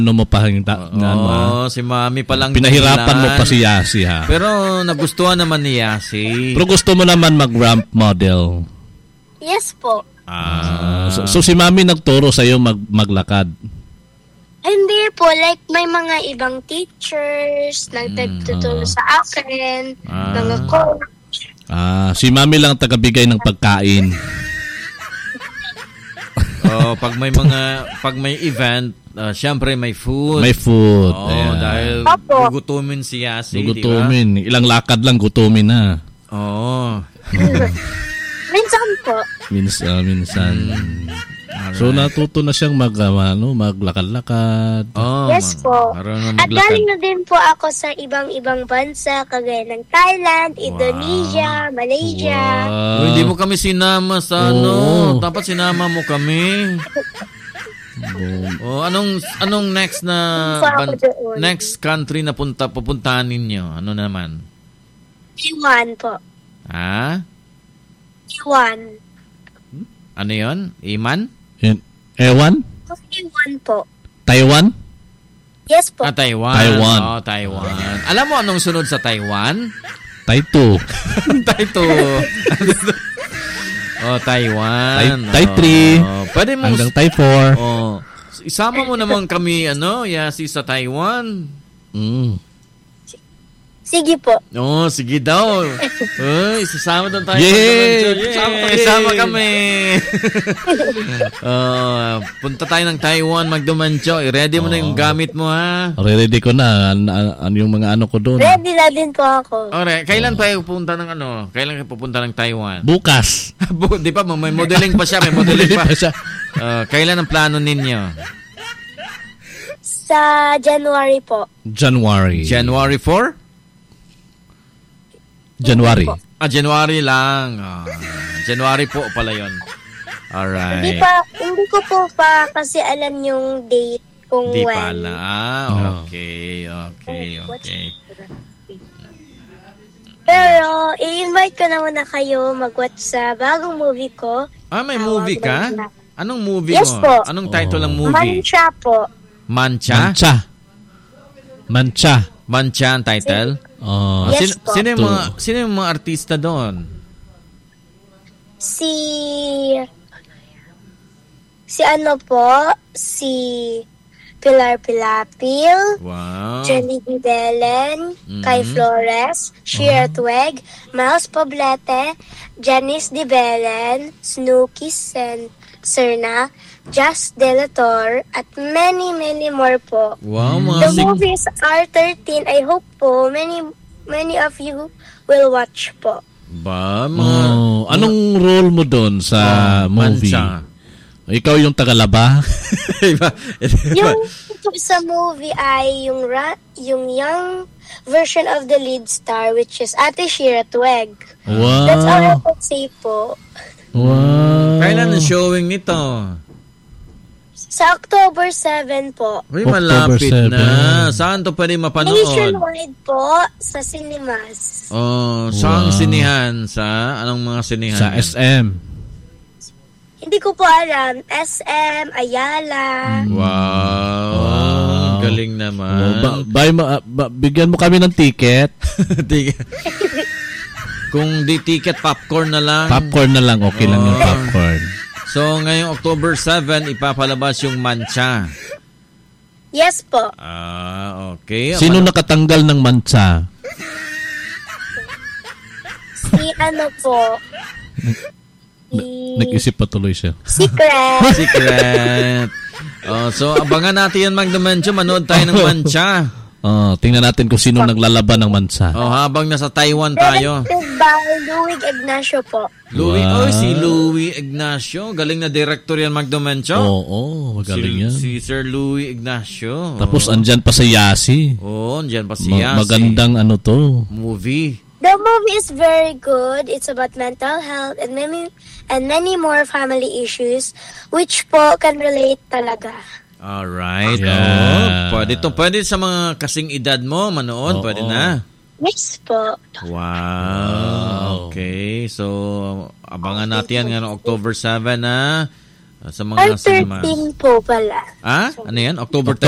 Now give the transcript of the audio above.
ano mo pa yung si Mami palang pinahirapan mo pa si Yasi, ha? Pero nagustuhan naman ni Yasi. Pero gusto mo naman mag-ramp model? Yes po. So si Mami nagturo sa'yo maglakad? Hindi po. Like, may mga ibang teachers nagtuturo sa akin. Mga coach. Si Mami lang tagabigay ng pagkain. Pag may event, syempre may food. May food. Dahil gugutumin si Yasi, gugutumin. Diba? Ilang lakad lang gutumin na. Minsan po. Minsan. So natuto na siyang maglakad-lakad. Yes po. At galing na din po ako sa ibang-ibang bansa, kagaya ng Thailand, Indonesia, Malaysia. Hindi mo kami sinama sa dapat sinama mo kami. Anong next na next country na pupuntahan ninyo? Ano naman? Taiwan po. Taiwan. Ano 'yon? Iman? Ewan? Taiwan po. Taiwan? Yes po. Taiwan. Taiwan. Alam mo anong sunod sa Taiwan? Taitu. Taitu. Taiwan. Tai 3. Pwede mo hanggang Tai 4. Isama mo naman kami Yasi sa Taiwan. Sige po. Sige daw. Isasama doon tayo. Isama kami. Punta tayo ng Taiwan, Magdumancho. I-ready mo na yung gamit mo, ha? Ready ko na. Yung mga ko doon. Ready na din po ako. Alright. Kailan tayo pupunta ng Kailan kayo pupunta ng Taiwan? Bukas. Di ba? May modeling pa siya. Kailan ang plano ninyo? Sa January po. January 4? January. January lang. January po pala yun. Alright. Hindi ko po pa kasi alam yung date kung Di when. Pala. Okay. Pero, i-invite ko naman na kayo mag-watch sa bagong movie ko. May movie ka? Anong movie yes mo? Po. Anong title ng movie? Mancha po. Mancha ang title? Yes po. Sino yung mga artista doon? Si Pilar Pilapil, Jenny Di Belen, Kai Flores, Shira Tweg, Miles Poblete, Janice Di Belen, Snooki Serna, Just Delator, at many more po. Wow, the movies are 13. I hope po many of you will watch po. Anong role mo doon sa movie? Mancha. Ikaw yung tagalaba? Yung sa movie ay yung young version of the lead star, which is Ate Shira Tweg. Wow. That's all I could say po. Wow. Kailan ang showing nito? Sa October 7 po. Malapit na. Saan to pwede mapanood? Nationwide po, sa cinemas. Saan sinihan? Anong mga sinihan? Sa SM. Hindi ko po alam. SM, Ayala. Wow. Galing naman. Bigyan mo kami ng ticket. Kung di ticket, popcorn na lang. Popcorn na lang. Okay lang yung popcorn. So, ngayong October 7, ipapalabas yung Mancha. Yes po. Okay. Sino nakatanggal ng Mancha? Si po. Nag-isip pa tuloy siya. Secret. So, abangan natin yan, Magdumancho. Manood tayo ng Mancha. Tingnan natin kung sino naglalaban ng Mancha. Habang nasa Taiwan tayo. Directed by Louie Ignacio po. Si Louie Ignacio. Galing na director yan, Magdumancho. Magaling yan. Si Sir Louie Ignacio. Tapos andyan pa si Yasi. Andyan pa si Yasi. Magandang movie. The movie is very good. It's about mental health and many more family issues which po can relate talaga. Alright. Pwede sa mga kasing edad mo manood. Pwede na. Yes po. Wow. Okay. So, abangan natin yan ngayong October 7 na sa mga 13 po pala. Ano yan? October